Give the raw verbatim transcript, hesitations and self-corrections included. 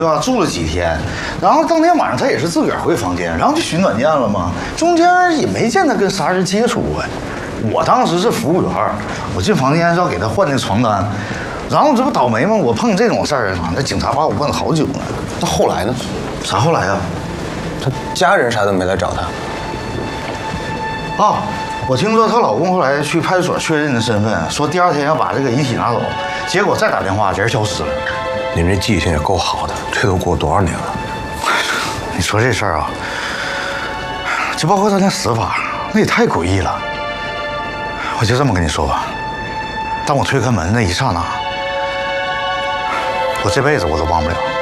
对吧？住了几天，然后当天晚上他也是自个儿回房间，然后就寻短见了嘛，中间也没见他跟啥人接触过。我当时是服务员，我进房间是要给他换那床单，然后这不倒霉吗？我碰这种事儿啊，那警察把我问了好久呢。 那后来呢？ 啥后来呀？ 他家人啥都没来找他。 啊，我听说她老公后来去派出所确认的身份，说第二天要把这个遗体拿走，结果再打电话人消失了。 您这记性也够好的，这都过多少年了？ 你说这事儿啊，就包括他那死法，那也太诡异了。我就这么跟你说吧，当我推开门那一刹那，我这辈子我都忘不了。